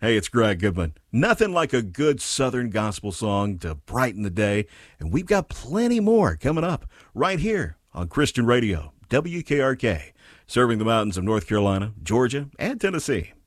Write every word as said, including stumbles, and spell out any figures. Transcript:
Hey, it's Greg Goodman. Nothing like a good Southern gospel song to brighten the day, and we've got plenty more coming up right here on Christian Radio, W K R K, serving the mountains of North Carolina, Georgia, and Tennessee.